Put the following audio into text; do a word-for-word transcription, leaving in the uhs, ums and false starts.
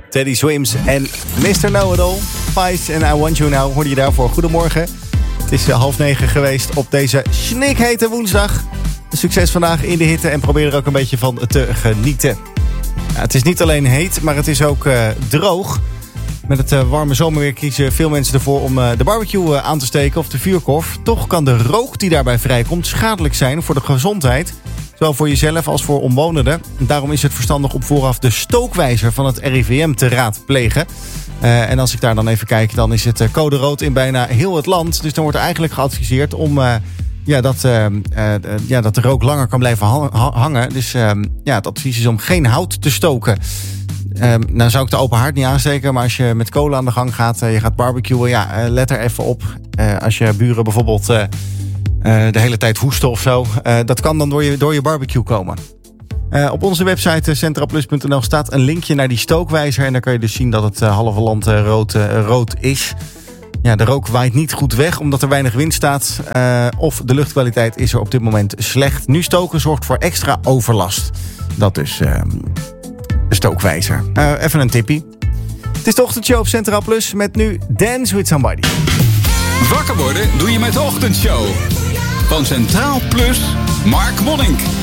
Teddy Swims en mister Know-It-All. Vice en I Want You Now hoorde je daarvoor. Goedemorgen. Het is half negen geweest op deze snikhete woensdag. Succes vandaag in de hitte en probeer er ook een beetje van te genieten. Ja, het is niet alleen heet, maar het is ook uh, droog. Met het uh, warme zomerweer kiezen veel mensen ervoor om uh, de barbecue uh, aan te steken of de vuurkorf. Toch kan de rook die daarbij vrijkomt schadelijk zijn voor de gezondheid. Zowel voor jezelf als voor omwonenden. Daarom is het verstandig om vooraf de stookwijzer van het R I V M te raadplegen. Uh, en als ik daar dan even kijk, dan is het uh, code rood in bijna heel het land. Dus dan wordt er eigenlijk geadviseerd om uh, ja, dat, uh, uh, ja, dat de rook langer kan blijven hangen. Dus uh, ja, het advies is om geen hout te stoken. Uh, nou zou ik de open haard niet aansteken, maar als je met kolen aan de gang gaat, uh, je gaat barbecuen, ja, uh, let er even op. Uh, als je buren bijvoorbeeld uh, uh, de hele tijd hoesten of zo, uh, dat kan dan door je, door je barbecue komen. Uh, op onze website uh, centraplus punt n l staat een linkje naar die stookwijzer en dan kan je dus zien dat het uh, halve land uh, rood, uh, rood is. Ja, de rook waait niet goed weg omdat er weinig wind staat. Uh, of de luchtkwaliteit is er op dit moment slecht. Nu stoken zorgt voor extra overlast. Dat dus uh, de stookwijzer. Uh, even een tippie. Het is de ochtendshow op Centraal Plus met nu Dance with Somebody. Wakker worden doe je met de ochtendshow. Van Centraal Plus, Mark Monink.